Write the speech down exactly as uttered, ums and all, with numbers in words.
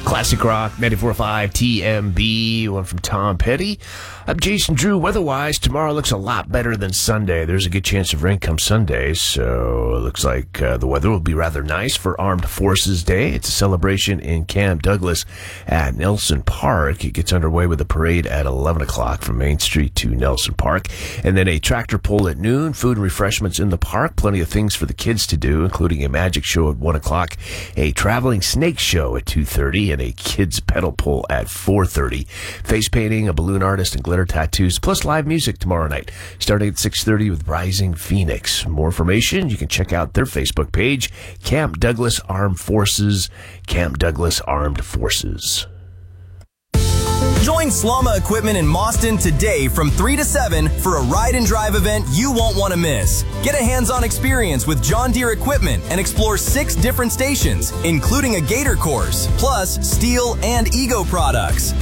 Classic Rock, ninety-four point five T M B, one from Tom Petty. I'm Jason Drew. Weather-wise, tomorrow looks a lot better than Sunday. There's a good chance of rain come Sunday, so it looks like uh, the weather will be rather nice for Armed Forces Day. It's a celebration in Camp Douglas at Nelson Park. It gets underway with a parade at eleven o'clock from Main Street to Nelson Park, and then a tractor pull at noon, food and refreshments in the park, plenty of things for the kids to do, including a magic show at one o'clock, a traveling snake show at two thirty, and a kids pedal pull at four thirty. Face painting, a balloon artist, and glitter tattoos, plus live music tomorrow night, starting at six thirty with Rising Phoenix. More information, you can check out their Facebook page, Camp Douglas Armed Forces, Camp Douglas Armed Forces. Join Slama Equipment in Mauston today from three to seven for a ride and drive event you won't want to miss. Get a hands-on experience with John Deere equipment and explore six different stations, including a gator course, plus steel and Ego products.